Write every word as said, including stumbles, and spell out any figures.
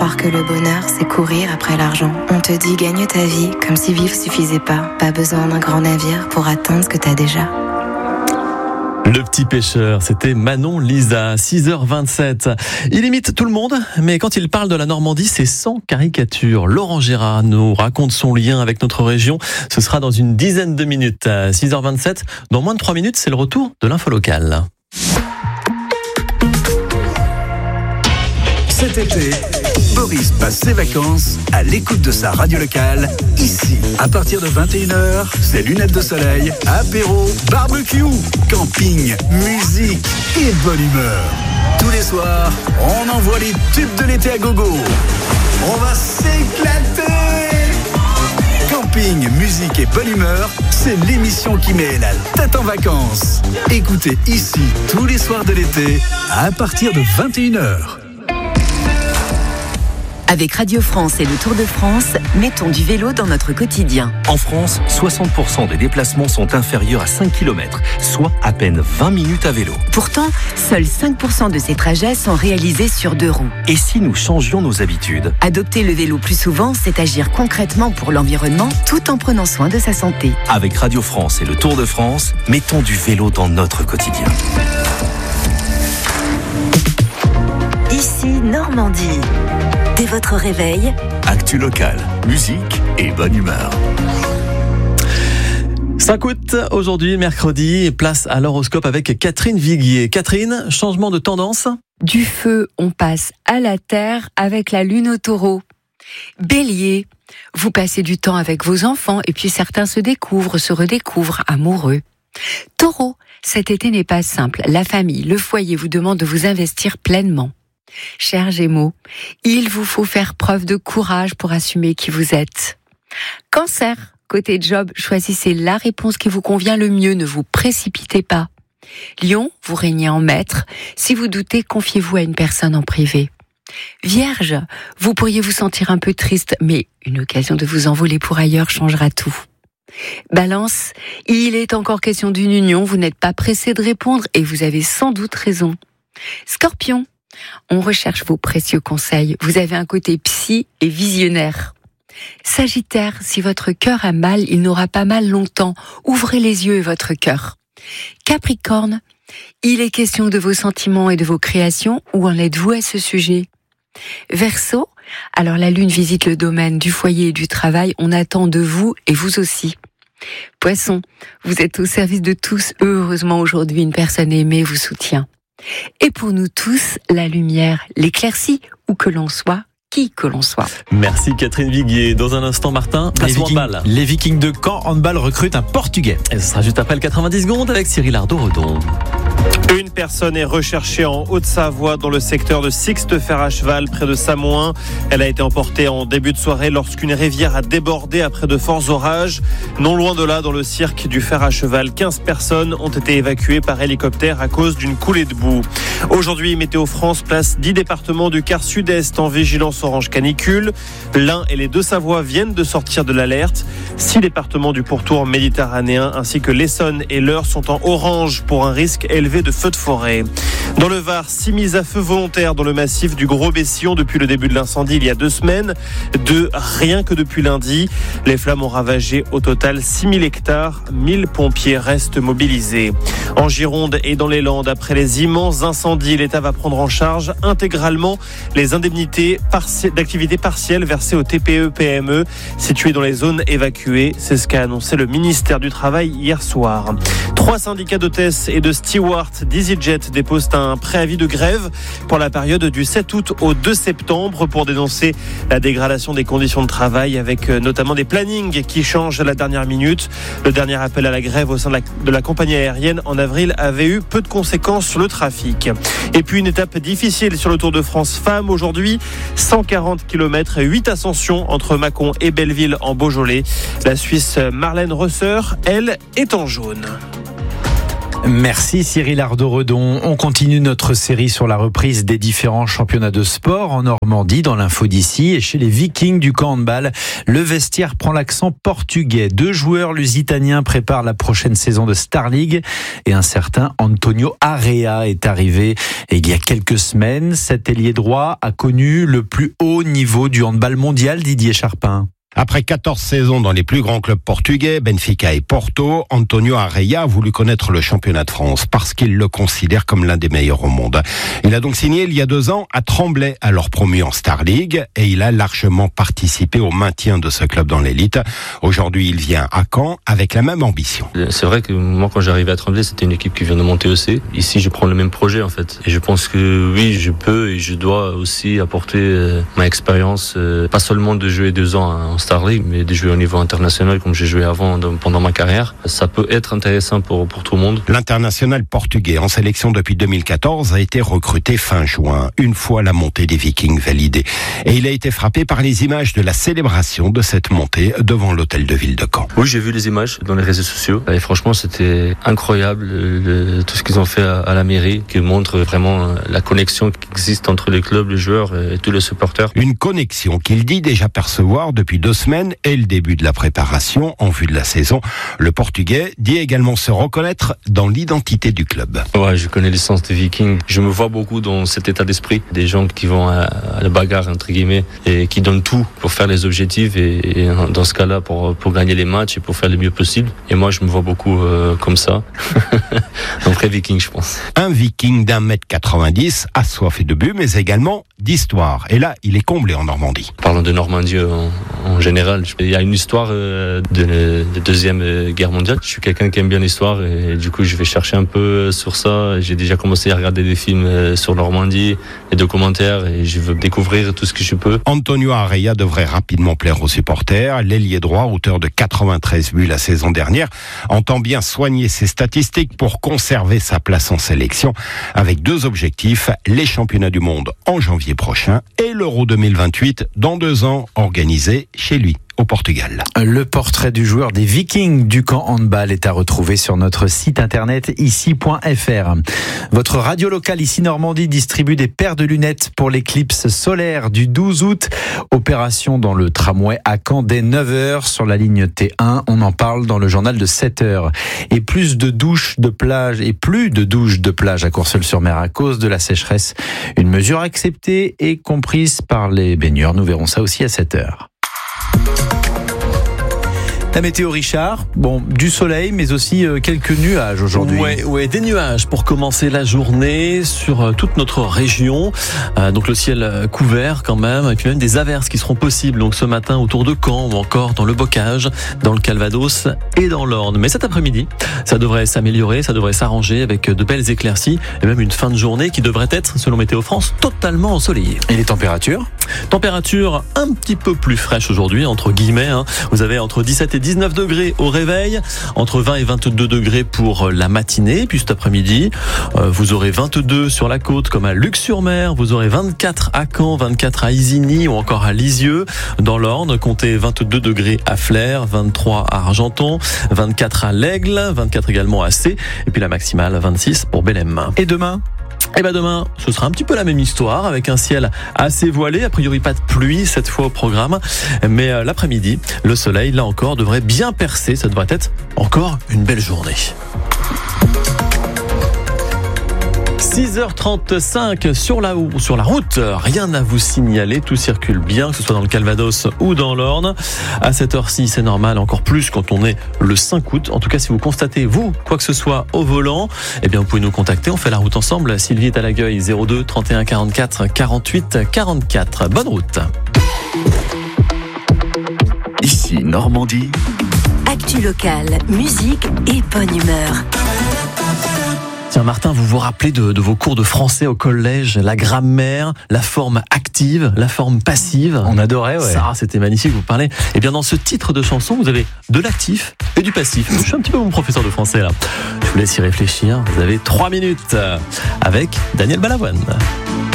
croire que le bonheur, c'est courir après l'argent. On te dit gagne ta vie comme si vivre suffisait pas. Pas besoin d'un grand navire pour atteindre ce que t'as déjà. Le petit pêcheur, c'était Manon Lisa, six heures vingt-sept. Il imite tout le monde, mais quand il parle de la Normandie, c'est sans caricature. Laurent Gérard nous raconte son lien avec notre région. Ce sera dans une dizaine de minutes. six heures vingt-sept, dans moins de trois minutes, c'est le retour de l'info locale. Cet été, Boris passe ses vacances à l'écoute de sa radio locale, ici. À partir de vingt et une heures, c'est lunettes de soleil, apéro, barbecue, camping, musique et bonne humeur. Tous les soirs, on envoie les tubes de l'été à gogo. On va s'éclater! Camping, musique et bonne humeur, c'est l'émission qui met la tête en vacances. Écoutez ici tous les soirs de l'été à partir de vingt et une heures. Avec Radio France et le Tour de France, mettons du vélo dans notre quotidien. En France, soixante pour cent des déplacements sont inférieurs à cinq kilomètres, soit à peine vingt minutes à vélo. Pourtant, seuls cinq pour cent de ces trajets sont réalisés sur deux roues. Et si nous changions nos habitudes ? Adopter le vélo plus souvent, c'est agir concrètement pour l'environnement tout en prenant soin de sa santé. Avec Radio France et le Tour de France, mettons du vélo dans notre quotidien. Ici, Normandie. Dès votre réveil, actu locale, musique et bonne humeur. cinq août, aujourd'hui, mercredi, place à l'horoscope avec Catherine Viguier. Catherine, changement de tendance ? Du feu, on passe à la terre avec la lune au taureau. Bélier, vous passez du temps avec vos enfants et puis certains se découvrent, se redécouvrent amoureux. Taureau, cet été n'est pas simple. La famille, le foyer vous demandent de vous investir pleinement. Chers Gémeaux, il vous faut faire preuve de courage pour assumer qui vous êtes. Cancer, côté job, choisissez la réponse qui vous convient le mieux, ne vous précipitez pas. Lion, vous régnez en maître. Si vous doutez, confiez-vous à une personne en privé. Vierge, vous pourriez vous sentir un peu triste, mais une occasion de vous envoler pour ailleurs changera tout. Balance, il est encore question d'une union, vous n'êtes pas pressé de répondre et vous avez sans doute raison. Scorpion, on recherche vos précieux conseils. Vous avez un côté psy et visionnaire. Sagittaire, si votre cœur a mal, il n'aura pas mal longtemps. Ouvrez les yeux et votre cœur. Capricorne, il est question de vos sentiments et de vos créations. Où en êtes-vous à ce sujet ? Verseau, alors la lune visite le domaine du foyer et du travail. On attend de vous et vous aussi. Poisson, vous êtes au service de tous. Heureusement aujourd'hui, une personne aimée vous soutient. Et pour nous tous, la lumière, l'éclaircie, où que l'on soit, qui que l'on soit. Merci Catherine Viguier. Dans un instant, Martin, place les au Vikings, handball. Les Vikings de Caen handball recrutent un Portugais. Et ce sera juste après le quatre-vingt-dix secondes avec Cyril Ardo-Redon. Une personne est recherchée en Haute-Savoie dans le secteur de Sixte-Fer à cheval près de Samoin. Elle a été emportée en début de soirée lorsqu'une rivière a débordé après de forts orages. Non loin de là, dans le cirque du fer à cheval, quinze personnes ont été évacuées par hélicoptère à cause d'une coulée de boue. Aujourd'hui, Météo France place dix départements du quart sud-est en vigilance orange canicule. L'Ain et les Deux-Savoies viennent de sortir de l'alerte. Six départements du pourtour méditerranéen ainsi que l'Essonne et l'Eure sont en orange pour un risque élevé de feux de forêt. Dans le Var, six mises à feu volontaires dans le massif du Gros-Bessillon depuis le début de l'incendie il y a deux semaines. Deux rien que depuis lundi. Les flammes ont ravagé au total six mille hectares. mille pompiers restent mobilisés. En Gironde et dans les Landes, après les immenses incendies, l'État va prendre en charge intégralement les indemnités parti- d'activité partielle versées aux T P E P M E situées dans les zones évacuées. C'est ce qu'a annoncé le ministère du Travail hier soir. Trois syndicats d'hôtesses et de stewards d'EasyJet déposent un préavis de grève pour la période du sept août au deux septembre pour dénoncer la dégradation des conditions de travail avec notamment des plannings qui changent à la dernière minute. Le dernier appel à la grève au sein de la, de la compagnie aérienne en avril avait eu peu de conséquences sur le trafic. Et puis une étape difficile sur le Tour de France femmes aujourd'hui, cent quarante kilomètres et huit ascensions entre Mâcon et Belleville en Beaujolais. La Suisse Marlène Rösser, elle, est en jaune. Merci Cyril Ardo-Redon. On continue notre série sur la reprise des différents championnats de sport en Normandie, dans l'info d'ici. Et chez les Vikings du camp handball, le vestiaire prend l'accent portugais. Deux joueurs lusitaniens préparent la prochaine saison de Star League. Et un certain Antonio Arrea est arrivé il y a quelques semaines. Cet ailier droit a connu le plus haut niveau du handball mondial, Didier Charpin. Après quatorze saisons dans les plus grands clubs portugais, Benfica et Porto, Antonio Arrea a voulu connaître le championnat de France parce qu'il le considère comme l'un des meilleurs au monde. Il a donc signé il y a deux ans à Tremblay, alors promu en Star League, et il a largement participé au maintien de ce club dans l'élite. Aujourd'hui, il vient à Caen avec la même ambition. C'est vrai que moi, quand j'arrivais à Tremblay, c'était une équipe qui vient de monter aussi. Ici, je prends le même projet, en fait. Et je pense que oui, je peux et je dois aussi apporter euh, ma expérience, euh, pas seulement de jouer deux ans en Star League, mais de jouer au niveau international comme j'ai joué avant pendant ma carrière. Ça peut être intéressant pour, pour tout le monde. L'international portugais en sélection depuis deux mille quatorze a été recruté fin juin, une fois la montée des Vikings validée. Et il a été frappé par les images de la célébration de cette montée devant l'hôtel de ville de Caen. Oui, j'ai vu les images dans les réseaux sociaux et franchement c'était incroyable le, tout ce qu'ils ont fait à, à la mairie, qui montre vraiment la connexion qui existe entre les clubs, les joueurs et tous les supporters. Une connexion qu'il dit déjà percevoir depuis deux semaines et le début de la préparation en vue de la saison. Le Portugais dit également se reconnaître dans l'identité du club. Ouais, je connais l'essence des Vikings. Je me vois beaucoup dans cet état d'esprit. Des gens qui vont à, à la bagarre, entre guillemets, et qui donnent tout pour faire les objectifs et, et dans ce cas-là, pour, pour gagner les matchs et pour faire le mieux possible. Et moi, je me vois beaucoup euh, comme ça. Un vrai Viking, je pense. Un Viking d'un mètre quatre-vingt-dix, assoiffé de but, mais également d'histoire. Et là, il est comblé en Normandie. Parlons de Normandie en, en général. Il y a une histoire euh, de la Deuxième Guerre mondiale. Je suis quelqu'un qui aime bien l'histoire et du coup, je vais chercher un peu sur ça. J'ai déjà commencé à regarder des films sur Normandie, des documentaires, et je veux découvrir tout ce que je peux. Antonio Arrea devrait rapidement plaire aux supporters. L'ailier droit, auteur de quatre-vingt-treize buts la saison dernière, entend bien soigner ses statistiques pour conserver sa place en sélection avec deux objectifs, les championnats du monde en janvier prochain et l'Euro deux mille vingt-huit dans deux ans, organisé chez lui au Portugal. Le portrait du joueur des Vikings du camp handball est à retrouver sur notre site internet ici point f r. Votre radio locale ici Normandie distribue des paires de lunettes pour l'éclipse solaire du douze août. Opération dans le tramway à Caen dès neuf heures sur la ligne T un. On en parle dans le journal de sept heures. Et plus de douches de plage et plus de douches de plage à Courseulles-sur-Mer à cause de la sécheresse. Une mesure acceptée et comprise par les baigneurs. Nous verrons ça aussi à sept heures. La météo, Richard, bon, du soleil, mais aussi euh, quelques nuages aujourd'hui. Ouais, ouais, des nuages pour commencer la journée sur euh, toute notre région. Euh, donc le ciel euh, couvert quand même, et puis même des averses qui seront possibles. Donc ce matin autour de Caen ou encore dans le Bocage, dans le Calvados et dans l'Orne. Mais cet après-midi, ça devrait s'améliorer, ça devrait s'arranger avec de belles éclaircies et même une fin de journée qui devrait être, selon Météo France, totalement ensoleillée. Et les températures ? Température un petit peu plus fraîche aujourd'hui, entre guillemets. Hein. Vous avez entre dix-sept et dix-neuf degrés au réveil, entre vingt et vingt-deux degrés pour la matinée. Puis cet après-midi, euh, vous aurez vingt-deux sur la côte comme à Luc-sur-Mer. Vous aurez vingt-quatre à Caen, vingt-quatre à Isigny ou encore à Lisieux. Dans l'Orne, comptez vingt-deux degrés à Flers, vingt-trois à Argenton, vingt-quatre à l'Aigle, vingt-quatre également à C. Et puis la maximale, vingt-six pour Bélem. Et demain ? Et ben demain, ce sera un petit peu la même histoire avec un ciel assez voilé, a priori pas de pluie cette fois au programme, mais euh, l'après-midi, le soleil là encore devrait bien percer, ça devrait être encore une belle journée. six heures trente-cinq sur la, sur la route, rien à vous signaler, tout circule bien, que ce soit dans le Calvados ou dans l'Orne. À cette heure-ci, c'est normal, encore plus quand on est le cinq août. En tout cas, si vous constatez, vous, quoi que ce soit au volant, eh bien, vous pouvez nous contacter, on fait la route ensemble. Sylvie est à l'accueil, zéro deux trente et un quarante-quatre quarante-huit quarante-quatre. Bonne route. Ici, Normandie. Actu locale, musique et bonne humeur. Tiens Martin, vous vous rappelez de, de vos cours de français au collège, la grammaire, la forme active, la forme passive. On adorait, ouais. Ça, c'était magnifique, vous parlez. Et bien dans ce titre de chanson, vous avez de l'actif et du passif. Je suis un petit peu mon professeur de français là. Je vous laisse y réfléchir. Vous avez trois minutes avec Daniel Balavoine.